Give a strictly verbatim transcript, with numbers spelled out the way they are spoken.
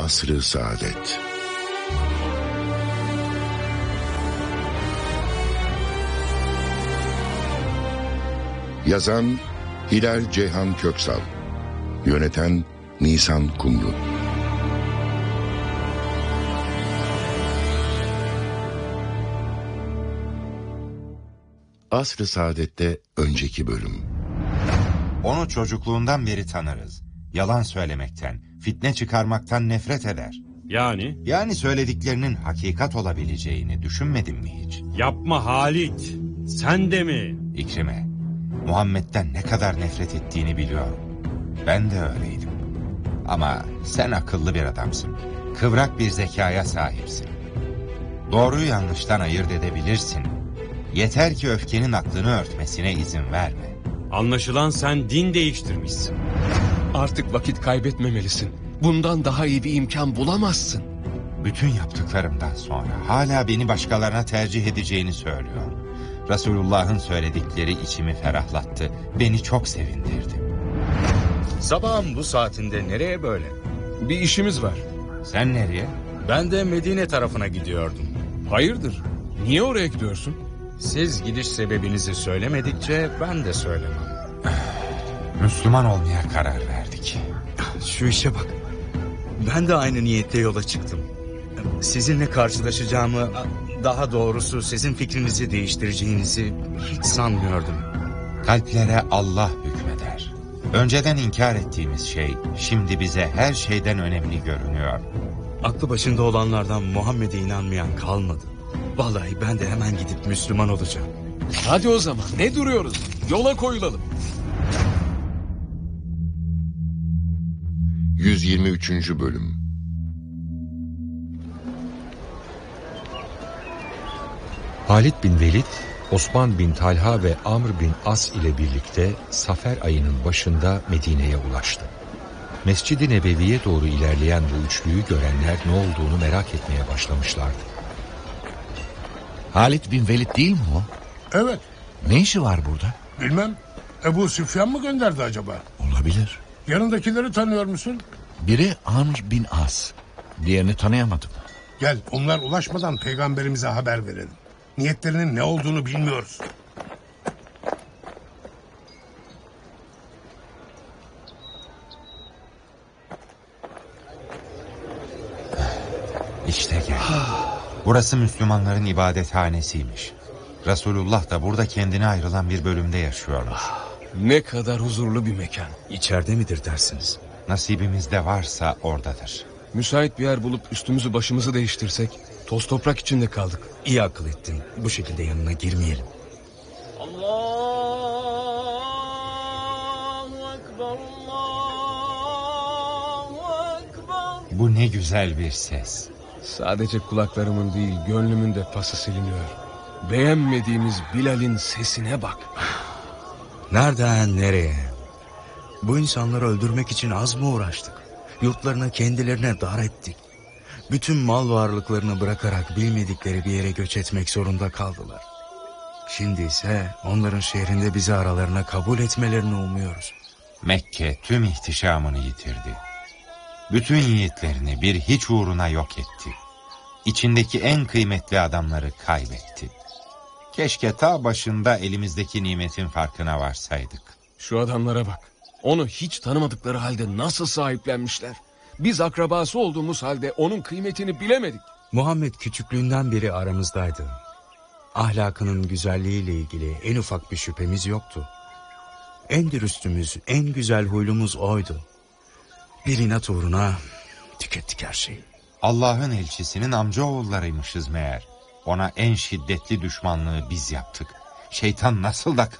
Asr-ı Saadet. Yazan Hilal Ceyhan Köksal, yöneten Nisan Kumru. Asr-ı Saadet'te önceki bölüm. Onu çocukluğundan beri tanırız. Yalan söylemekten, fitne çıkarmaktan nefret eder. Yani? Yani söylediklerinin hakikat olabileceğini düşünmedin mi hiç? Yapma Halit. Sen de mi? İkrime, Muhammed'den ne kadar nefret ettiğini biliyorum. Ben de öyleydim. Ama sen akıllı bir adamsın. Kıvrak bir zekaya sahipsin. Doğruyu yanlıştan ayırt edebilirsin. Yeter ki öfkenin aklını örtmesine izin verme. Anlaşılan sen din değiştirmişsin. Artık vakit kaybetmemelisin. Bundan daha iyi bir imkan bulamazsın. Bütün yaptıklarımdan sonra hala beni başkalarına tercih edeceğini söylüyor. Resulullah'ın söyledikleri içimi ferahlattı. Beni çok sevindirdi. Sabahın bu saatinde nereye böyle? Bir işimiz var. Sen nereye? Ben de Medine tarafına gidiyordum. Hayırdır? Niye oraya gidiyorsun? Siz gidiş sebebinizi söylemedikçe ben de söylemem. Müslüman olmaya karar verdik. Şu işe bak. Ben de aynı niyette yola çıktım. Sizinle karşılaşacağımı, daha doğrusu sizin fikrinizi değiştireceğinizi hiç sanmıyordum. Kalplere Allah hükmeder. Önceden inkar ettiğimiz şey şimdi bize her şeyden önemli görünüyor. Aklı başında olanlardan Muhammed'e inanmayan kalmadı. Vallahi ben de hemen gidip Müslüman olacağım. Hadi o zaman ne duruyoruz? Yola koyulalım. yüz yirmi üçüncü bölüm. Halid bin Velid, Osman bin Talha ve Amr bin As ile birlikte Safer ayının başında Medine'ye ulaştı. Mescid-i Nebevi'ye doğru ilerleyen bu üçlüyü görenler ne olduğunu merak etmeye başlamışlardı. Halid bin Velid değil mi o? Evet. Ne işi var burada? Bilmem. Ebu Süfyan mı gönderdi acaba? Olabilir. Yanındakileri tanıyor musun? Biri Amr bin As. Diğerini tanıyamadım. Gel, onlar ulaşmadan peygamberimize haber verelim. Niyetlerinin ne olduğunu bilmiyoruz. İşte gel. Burası Müslümanların ibadethanesiymiş. Resulullah da burada kendine ayrılan bir bölümde yaşıyormuş. Ne kadar huzurlu bir mekan. İçeride midir dersiniz? Nasibimizde varsa oradadır. Müsait bir yer bulup üstümüzü başımızı değiştirsek, toz toprak içinde kaldık. İyi akıl ettin. Bu şekilde yanına girmeyelim. Allahu Ekber, Allahu Ekber. Bu ne güzel bir ses. Sadece kulaklarımın değil, gönlümün de pası siliniyor. Beğenmediğimiz Bilal'in sesine bak. Nereden nereye? Bu insanları öldürmek için az mı uğraştık? Yurtlarını kendilerine dar ettik. Bütün mal varlıklarını bırakarak bilmedikleri bir yere göç etmek zorunda kaldılar. Şimdi ise onların şehrinde bizi aralarına kabul etmelerini umuyoruz. Mekke tüm ihtişamını yitirdi. Bütün yiğitlerini bir hiç uğruna yok etti. İçindeki en kıymetli adamları kaybetti. Keşke ta başında elimizdeki nimetin farkına varsaydık. Şu adamlara bak. Onu hiç tanımadıkları halde nasıl sahiplenmişler? Biz akrabası olduğumuz halde onun kıymetini bilemedik. Muhammed küçüklüğünden beri aramızdaydı. Ahlakının güzelliğiyle ilgili en ufak bir şüphemiz yoktu. En dürüstümüz, en güzel huylumuz oydu. Bir inat uğruna tükettik her şeyi. Allah'ın elçisinin amcaoğullarıymışız meğer. Ona en şiddetli düşmanlığı biz yaptık. Şeytan nasıl da